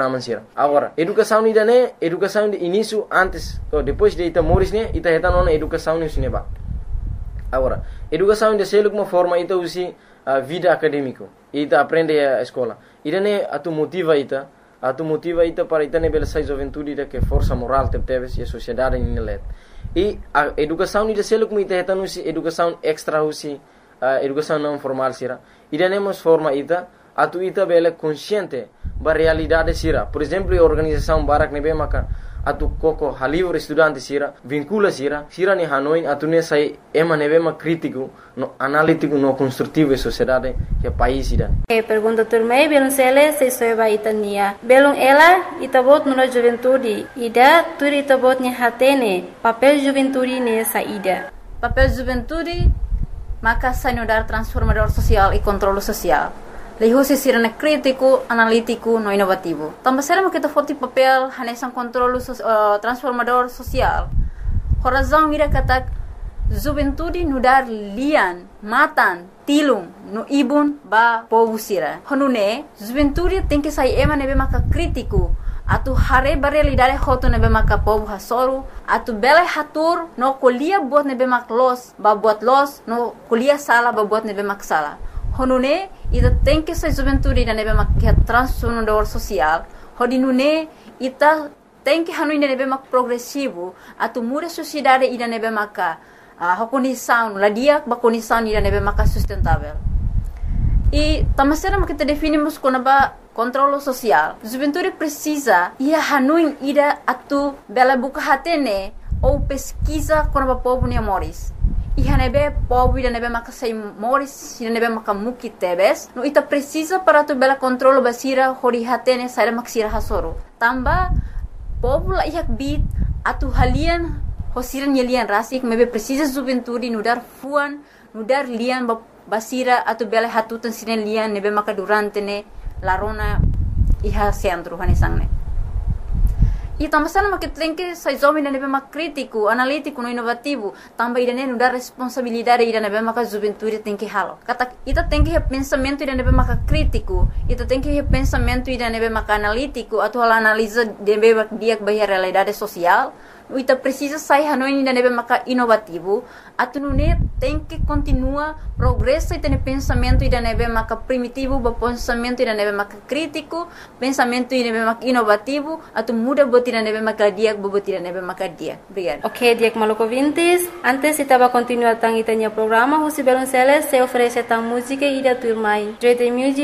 naman-sira. Agora, educação ida né, educação de início, antes, ou depois de ita moris né, ita reta nona educação ne sineba. Agora, educação de selo uma forma ita usi vida acadêmico. Ita aprende a escola. Ida né atu motiva ita para ita ne bela sai juventude da que força moral teves e a sociedade ninelet. E a educação ida selo como ita reta usi educação extra usi educação não formal sira. Ida ne mas forma ita atu ita bela consciente ba realidade sira. Por exemplo, a organização Barak nebe maka atu koko halivre estudante sira vincula sira ni Hanoi atu ne sai ema nebe ma crítico no analítico no construtivo e sociedade que país ida. Pergunta turmei belum sele se soeba itania belum ela itabot no juventude ida turi itabot ni hatene papel juventude ne saída papel juventude maka sanudar transformador social e controle social. Leho se sira na crítico, analítico, no inovativo. Também será que foti papel hanesan controle transformador social. Horazão ira kata juventude nudar lian, matan, tilung, no ibun ba povo sira. Honune, juventude tem que sair ema nebe maka crítico. Atu hare realidade hoto nebe maka povo hasoru. Atu bele hatur no kuliah buat nebe mak los, ba buat los, no kuliah sala ba buat nebe mak sala. Honune ita tem que ser juventude da nebe mak transformador social. Hodinune ita tem que hanu nebe mak progressivo. Atu muda sociedade ida nebe maka condição la dia ba condição ida nebe maka sustentável. E tamasera mak kita definimos como ba controle social. Juventude precisa ia hanu ida atu bela buka hatene ou pesquisa como ba povo ni amores. Iha nebe povo ida nebe maka sai moris ida nebe maka muki tebes no ita precisa para tu bela controle basira hori hatene sai maksira hasoro tamba povo la ihak bit atu halian hosiran yelian rasik mebe precisa juventude nudar fuan nudar lian basira atu bela hatutan sinen lian nebe maka durante ne larona iha centro hanesangne. E também sama que tem que sai jovem nebe mak crítico, analítico, no inovativo, também ida nenu dar responsabilidade ida nebe mak juventude tem que halo. Kata ita tem que pensamento ida nebe mak crítico, ita tem que pensamento ida nebe mak analítico, atau analisa nebe mak dia bahia realidade social. Ita precisa sai hanoi ida nebe mak inovativo, atu nune tem que continua progresso ida nebe pensamento ida nebe mak primitivo, ba pensamento ida nebe mak crítico, pensamento ida nebe mak inovativo, atu muda buat ida nebe mak dia, buat ida nebe mak dia. Obrigada. Ok, Diak Maluco Vintes. Antes estava continuando tang itanya programa, José Belonceles se oferece tang música e da turmai. Joy the music.